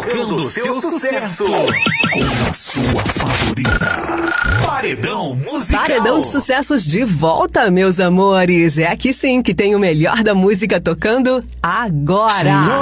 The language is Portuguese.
tocando seu sucesso. Com a sua favorita. Paredão Musical. Paredão de sucessos de volta, meus amores. É aqui sim que tem o melhor da música tocando agora.